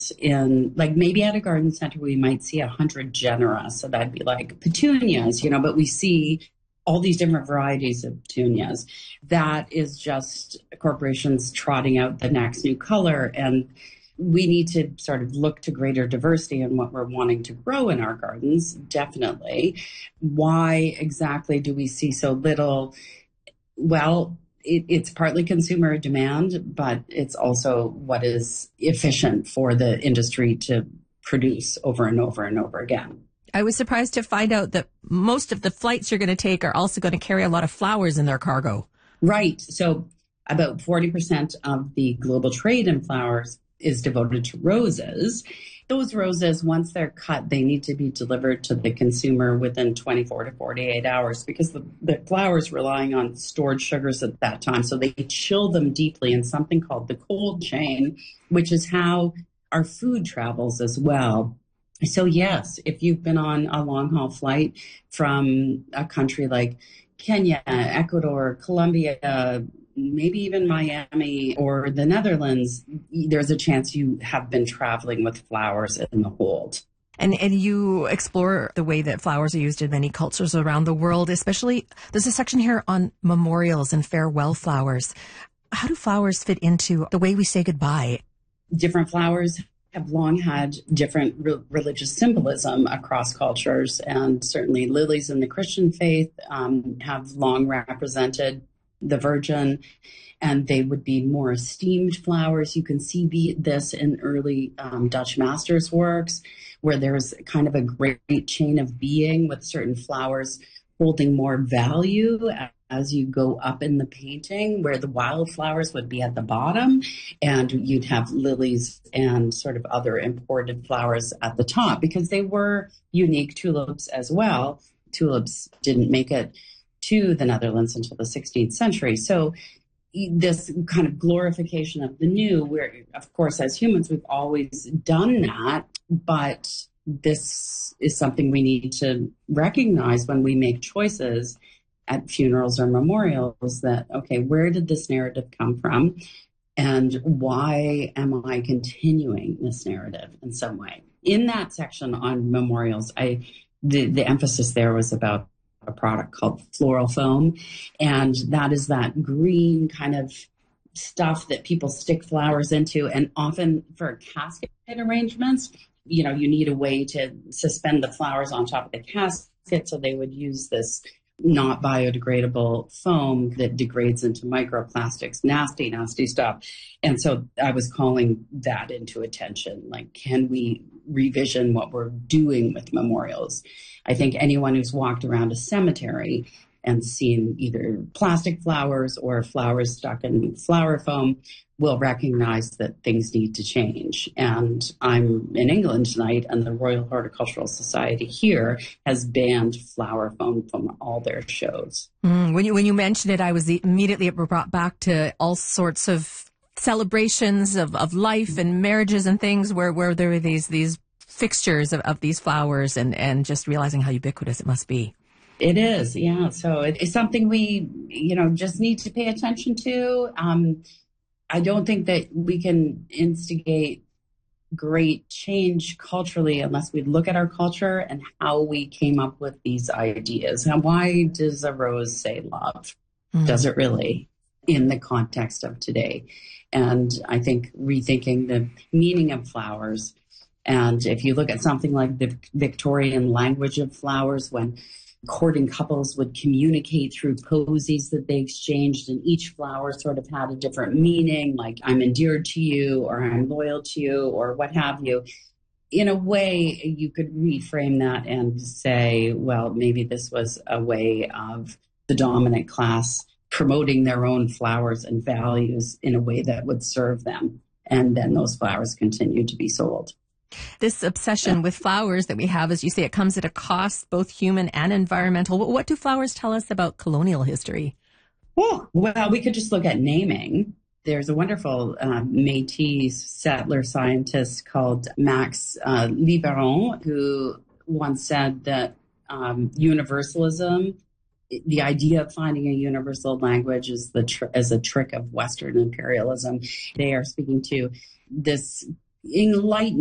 in, like, maybe at a garden center, we might see 100 genera. So that'd be like petunias, but we see all these different varieties of petunias. That is just corporations trotting out the next new color. And we need to sort of look to greater diversity in what we're wanting to grow in our gardens, definitely. Why exactly do we see so little? Well, it's partly consumer demand, but it's also what is efficient for the industry to produce over and over and over again. I was surprised to find out that most of the flights you're going to take are also going to carry a lot of flowers in their cargo. Right. So about 40% of the global trade in flowers is devoted to roses. Those roses, once they're cut, they need to be delivered to the consumer within 24 to 48 hours because the flower's relying on stored sugars at that time. So they chill them deeply in something called the cold chain, which is how our food travels as well. So yes, if you've been on a long haul flight from a country like Kenya, Ecuador, Colombia, maybe even Miami or the Netherlands, there's a chance you have been traveling with flowers in the hold. And you explore the way that flowers are used in many cultures around the world, especially there's a section here on memorials and farewell flowers. How do flowers fit into the way we say goodbye? Different flowers have long had different religious symbolism across cultures, and certainly lilies in the Christian faith have long represented the Virgin, and they would be more esteemed flowers. You can see this in early Dutch masters' works, where there's kind of a great chain of being with certain flowers holding more value as you go up in the painting, where the wildflowers would be at the bottom, and you'd have lilies and sort of other imported flowers at the top, because they were unique tulips as well. Tulips didn't make it to the Netherlands until the 16th century. So this kind of glorification of the new, where, of course, as humans, we've always done that, but this is something we need to recognize when we make choices at funerals or memorials, that, okay, where did this narrative come from? And why am I continuing this narrative in some way? In that section on memorials, the emphasis there was about a product called floral foam. And that is that green kind of stuff that people stick flowers into. And often for casket arrangements, you need a way to suspend the flowers on top of the casket. So they would use this not biodegradable foam that degrades into microplastics, nasty, nasty stuff. And so I was calling that into attention. Like, can we revision what we're doing with memorials? I think anyone who's walked around a cemetery and seen either plastic flowers or flowers stuck in flower foam will recognize that things need to change. And I'm in England tonight, and the Royal Horticultural Society here has banned flower foam from all their shows. When you mentioned it, I was immediately brought back to all sorts of celebrations of life and marriages and things where there were these fixtures of these flowers, and just realizing how ubiquitous it must be. It is, yeah. So it's something we, just need to pay attention to. I don't think that we can instigate great change culturally unless we look at our culture and how we came up with these ideas. And why does a rose say love? Does it really, in the context of today? And I think rethinking the meaning of flowers. And if you look at something like the Victorian language of flowers, when courting couples would communicate through posies that they exchanged, and each flower sort of had a different meaning, like I'm endeared to you, or I'm loyal to you, or what have you. In a way, you could reframe that and say, well, maybe this was a way of the dominant class promoting their own flowers and values in a way that would serve them. And then those flowers continue to be sold. This obsession with flowers that we have, as you say, it comes at a cost, both human and environmental. What do flowers tell us about colonial history? Well, we could just look at naming. There's a wonderful Métis settler scientist called Max Liboiron, who once said that universalism, the idea of finding a universal language, is a trick of Western imperialism. They are speaking to this enlightened